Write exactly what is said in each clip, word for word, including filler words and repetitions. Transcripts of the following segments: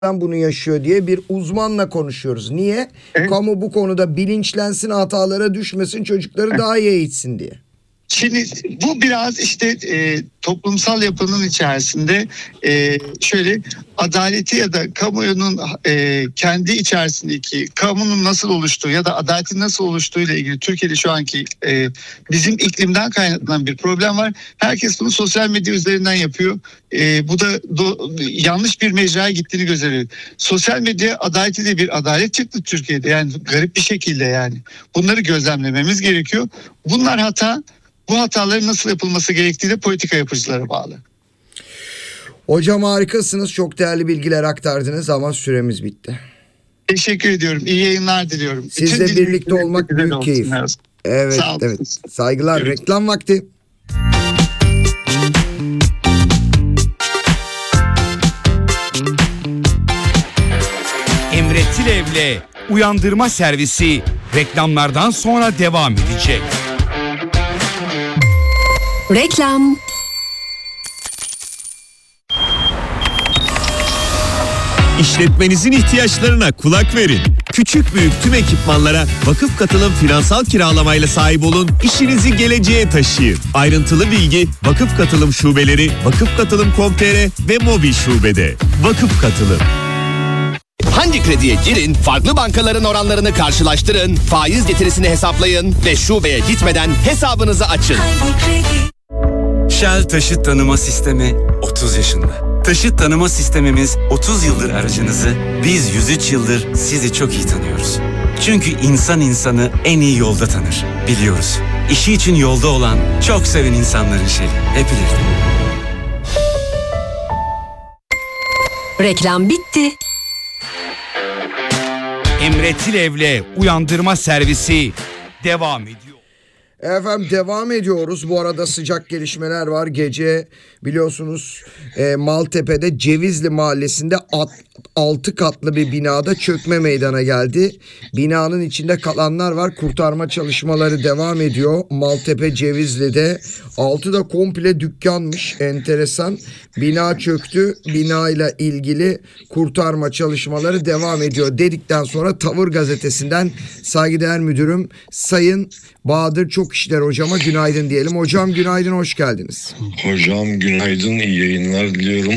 bunu yaşıyor diye bir uzmanla konuşuyoruz. Niye? Evet. Kamu bu konuda bilinçlensin, hatalara düşmesin, çocukları daha iyi eğitsin diye. Şimdi bu biraz işte e, toplumsal yapının içerisinde e, şöyle adaleti ya da kamuoyunun e, kendi içerisindeki kamunun nasıl oluştuğu ya da adaletin nasıl oluştuğu ile ilgili Türkiye'de şu anki e, bizim iklimden kaynaklanan bir problem var. Herkes bunu sosyal medya üzerinden yapıyor. E, bu da do, yanlış bir mecraya gittiğini gösteriyor. Sosyal medya adaleti de bir adalet çıktı Türkiye'de. Yani garip bir şekilde yani. Bunları gözlemlememiz gerekiyor. Bunlar hata. Bu hataların nasıl yapılması gerektiği de politika yapıcılara bağlı. Hocam harikasınız. Çok değerli bilgiler aktardınız ama süremiz bitti. Teşekkür ediyorum. İyi yayınlar diliyorum. Sizle Bütün birlikte olmak büyük keyif. Evet, evet. Saygılar. Görüşürüz. Reklam vakti. Emre Tilev'le Uyandırma Servisi reklamlardan sonra devam edecek. Reklam. İşletmenizin ihtiyaçlarına kulak verin. Küçük büyük tüm ekipmanlara vakıf katılım finansal kiralamayla sahip olun. İşinizi geleceğe taşıyın. Ayrıntılı bilgi Vakıf Katılım şubeleri, vakıf katılım nokta com nokta tr ve mobil şubede. Vakıf Katılım. Hangi krediye girin, farklı bankaların oranlarını karşılaştırın, faiz getirisini hesaplayın ve şubeye gitmeden hesabınızı açın. Shell Taşıt Tanıma Sistemi otuz yaşında. Taşıt tanıma sistemimiz otuz yıldır aracınızı, biz yüz üç yıldır sizi çok iyi tanıyoruz. Çünkü insan insanı en iyi yolda tanır, biliyoruz. İşi için yolda olan, çok seven insanların Shell'i, hep ileride. Reklam bitti. Emre Tilev'le Uyandırma Servisi devam ediyor. Efendim devam ediyoruz. Bu arada sıcak gelişmeler var. Gece biliyorsunuz e, Maltepe'de Cevizli Mahallesi'nde altı katlı bir binada çökme meydana geldi. Binanın içinde kalanlar var. Kurtarma çalışmaları devam ediyor. Maltepe Cevizli'de altı da komple dükkanmış. Enteresan. Bina çöktü. Binayla ilgili kurtarma çalışmaları devam ediyor dedikten sonra Tavır Gazetesi'nden saygıdeğer müdürüm Sayın Bahadır Çokişler hocama günaydın diyelim. Hocam günaydın, hoş geldiniz. Hocam günaydın, iyi yayınlar diliyorum.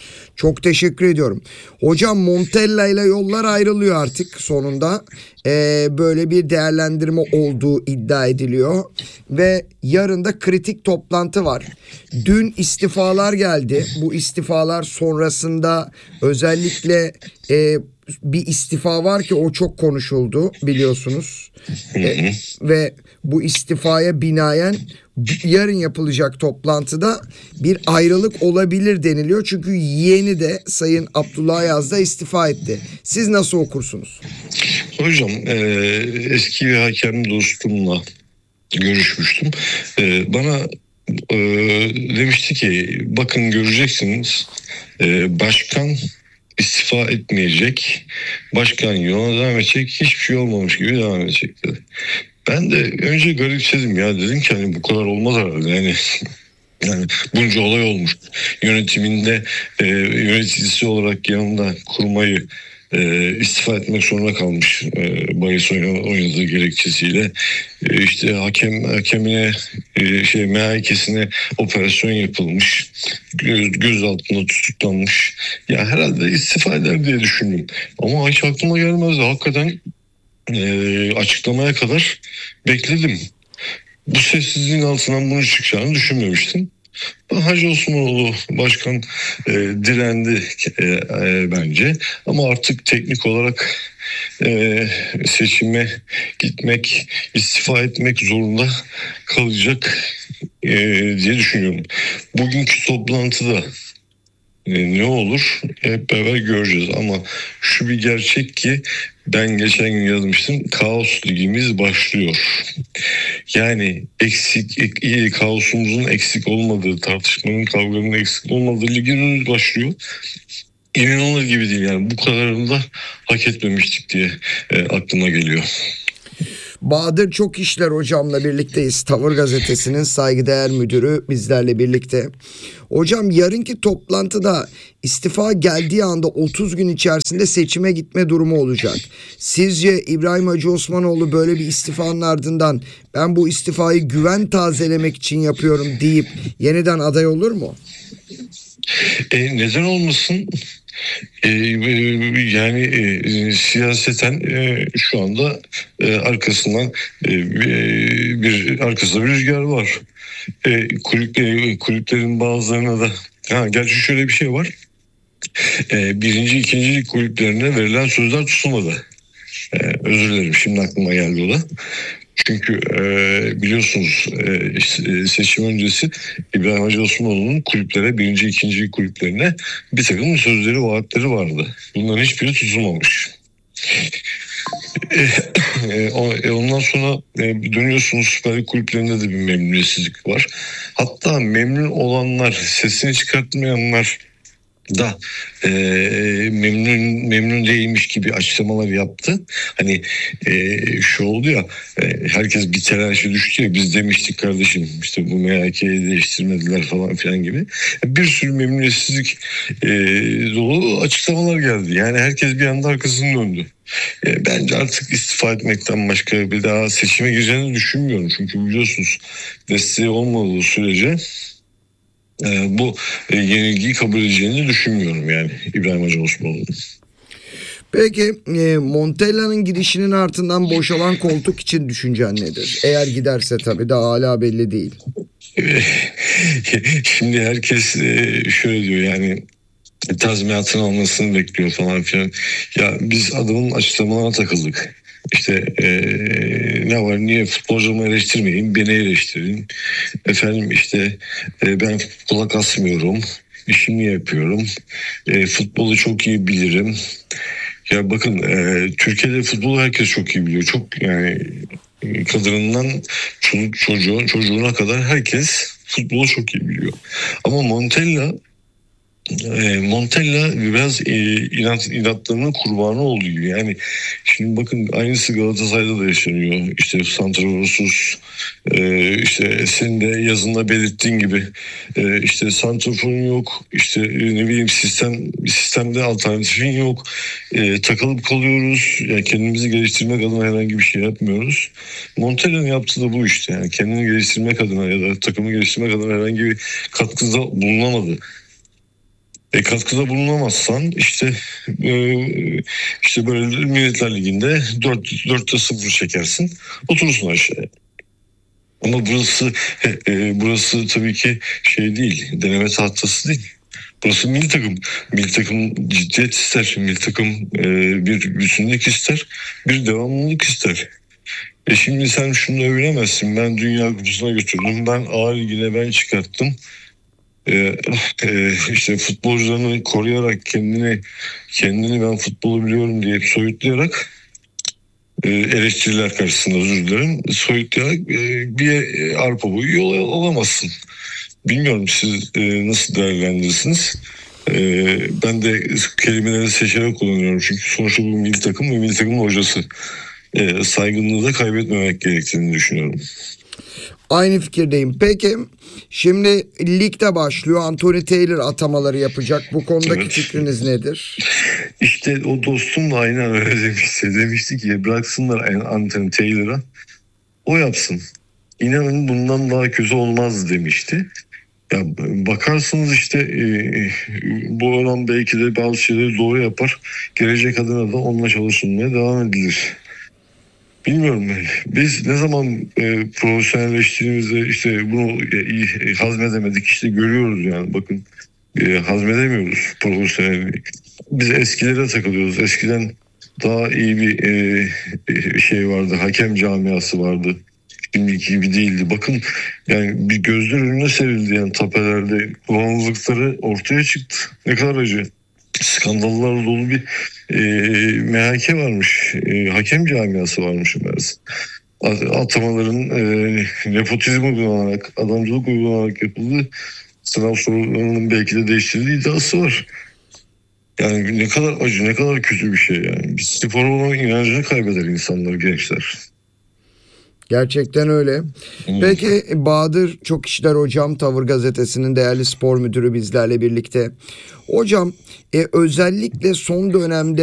Çok teşekkür ediyorum. Hocam Montella ile yollar ayrılıyor artık sonunda. Ee, böyle bir değerlendirme olduğu iddia ediliyor. Ve yarın da kritik toplantı var. Dün istifalar geldi. Bu istifalar sonrasında özellikle e, bir istifa var ki o çok konuşuldu biliyorsunuz. e, ve bu istifaya binaen yarın yapılacak toplantıda bir ayrılık olabilir deniliyor. Çünkü yeğeni de Sayın Abdullah Yaz da istifa etti. Siz nasıl okursunuz? Hocam e, eski bir hakem dostumla görüşmüştüm. E, bana e, demişti ki bakın göreceksiniz e, başkan istifa etmeyecek, başkan yoluna devam edecek, hiçbir şey olmamış gibi devam edecek dedi. Ben de önce garipsedim ya, dedim ki hani bu kadar olmaz herhalde yani. Yani bunca olay olmuş. Yönetiminde e, yöneticisi olarak yanında kurmayı e, istifa etmek zorunda kalmış. E, bahis oynadığı gerekçesiyle. E, işte hakem hakemine e, şey M H K'sine operasyon yapılmış. Göz, göz altında tutuklanmış. Ya herhalde istifa eder diye düşündüm. Ama hiç aklıma gelmezdi. Hakikaten e, açıklamaya kadar bekledim. Bu sessizliğin altından bunun çıkacağını düşünmemiştim. Hacı Osmanoğlu başkan e, direndi e, e, bence. Ama artık teknik olarak e, seçime gitmek, istifa etmek zorunda kalacak e, diye düşünüyorum. Bugünkü toplantıda e, ne olur hep beraber göreceğiz. Ama şu bir gerçek ki ben geçen gün yazmıştım. Kaos ligimiz başlıyor. Yani eksik, ek, kaosumuzun eksik olmadığı, tartışmanın, kavganın eksik olmadığı ligimiz başlıyor. İnanılır gibi değil yani. Bu kadarını da hak etmemiştik diye e, aklıma geliyor. Bahadır Çok İşler hocamla birlikteyiz. Tavır Gazetesi'nin saygıdeğer müdürü bizlerle birlikte. Hocam yarınki toplantıda istifa geldiği anda otuz gün içerisinde seçime gitme durumu olacak. Sizce İbrahim Hacı Osmanoğlu böyle bir istifanın ardından ben bu istifayı güven tazelemek için yapıyorum deyip yeniden aday olur mu? E, neden olmasın? E, yani e, siyaseten e, şu anda e, arkasından e, bir arkasında bir rüzgar var. E, kulüp, e, kulüplerin bazılarına da ha, gerçi şöyle bir şey var. E, birinci, ikinci lig kulüplerine verilen sözler tutulmadı. E, özür dilerim, şimdi aklıma geldi o da. Çünkü e, biliyorsunuz e, seçim öncesi İbrahim Hacı Osmanoğlu'nun kulüplere, birinci, ikinci kulüplerine bir takım sözleri, vaatleri vardı. Bunların hiçbiri tutulmamış. E, ondan sonra e, dönüyorsunuz, Süper Lig kulüplerinde de bir memnuniyetsizlik var. Hatta memnun olanlar, sesini çıkartmayanlar da e, memnun memnun değilmiş gibi açıklamalar yaptı. Hani e, şu oldu ya, e, herkes bir telaşa düştü ya, biz demiştik kardeşim işte bu M H K'yi değiştirmediler falan filan gibi. Bir sürü memnuniyetsizlik e, dolu açıklamalar geldi. Yani herkes bir anda arkasını döndü. E, bence artık istifa etmekten başka bir daha seçime gireceğini düşünmüyorum. Çünkü biliyorsunuz desteği olmadığı sürece Ee, bu e, yenilgiyi kabul edeceğini düşünmüyorum yani İbrahim Hacı Osmanoğlu'nun. Peki e, Montella'nın gidişinin ardından boşalan koltuk için düşüncen nedir? Eğer giderse tabii, daha hala belli değil. Şimdi herkes e, şöyle diyor yani, tazminatını almasını bekliyor falan filan. Ya biz adamın açıklamalarına takıldık. İşte ee, ne var, niye futbolcumu eleştirmeyin, beni eleştirin. Efendim işte e, ben kulak asmıyorum, işimi yapıyorum. E, futbolu çok iyi bilirim. Ya bakın e, Türkiye'de futbolu herkes çok iyi biliyor. Çok yani kadınından çocuk, çocuğun, çocuğuna kadar herkes futbolu çok iyi biliyor. Ama Montella Montella biraz inat, inatlarının kurbanı olduğu gibi. Yani şimdi bakın aynısı Galatasaray'da da yaşanıyor. İşte santraforsuz, işte senin de yazında belirttiğin gibi işte santraforun yok, işte ne bileyim sistem sistemde alternatifin yok. Takılıp kalıyoruz. Yani kendimizi geliştirmek adına herhangi bir şey yapmıyoruz. Montella'nın yaptığı da bu işte. Yani kendini geliştirmek adına ya da takımı geliştirmek adına herhangi bir katkıda bulunamadı. E katkıda bulunamazsan işte e, işte böyle Milletler Ligi'nde dörtte sıfır çekersin, oturursun aşağıya. Ama burası e, burası tabii ki şey değil, deneme tahtası değil. Burası milli takım. Milli takım ciddiyet ister. Milli takım e, bir bütünlük ister, bir devamlılık ister. E şimdi sen şunu övünemezsin. Ben Dünya Kupası'na götürdüm. Ben A Ligi'ne ben çıkarttım. Ee, e, işte futbolcularını koruyarak, kendini kendini ben futbolu biliyorum diye soyutlayarak, e, eleştiriler karşısında özür dilerim, soyutlayarak e, bir e, arpa boyu yol alamazsın. Bilmiyorum siz e, nasıl değerlendirirsiniz? E, ben de kelimeleri seçerek kullanıyorum çünkü sonuçta bu milli takım ve milli takımın hocası. E, saygınlığı da kaybetmemek gerektiğini düşünüyorum. Aynı fikirdeyim. Peki şimdi ligde başlıyor. Anthony Taylor atamaları yapacak. Bu konudaki evet. fikriniz nedir? İşte o dostum da aynen öyle demişti. Demişti ki bıraksınlar Anthony Taylor'a, o yapsın. İnanın bundan daha kötü olmaz demişti. Ya bakarsınız işte e, bu oran belki de bazı şeyleri doğru yapar. Gelecek adına da onunla çalışılmaya devam edilir. Bilmiyorum. Biz ne zaman e, profesyonelleştiğimizde işte bunu e, iyi e, hazmedemedik, işte görüyoruz yani bakın e, hazmedemiyoruz profesyonelliği. Biz eskilere takılıyoruz. Eskiden daha iyi bir e, e, şey vardı, hakem camiası vardı. Şimdiki gibi değildi. Bakın yani bir gözler önüne serildi yani tapelerde kullanıldıkları ortaya çıktı. Ne kadar acı. Skandallar dolu bir e, M H K varmış, e, hakem camiası varmış meğerse. Atamaların e, nepotizm uygulanarak, adamcılık uygulanarak yapıldığı sınav sorularının belki de değiştirildiği iddiası var. Yani ne kadar acı, ne kadar kötü bir şey yani. Bir spor olan inancını kaybeder insanlar, gençler. Gerçekten öyle. Peki Bahadır Çok İşler Hocam, Tavır Gazetesi'nin değerli spor müdürü bizlerle birlikte. Hocam e, özellikle son dönemde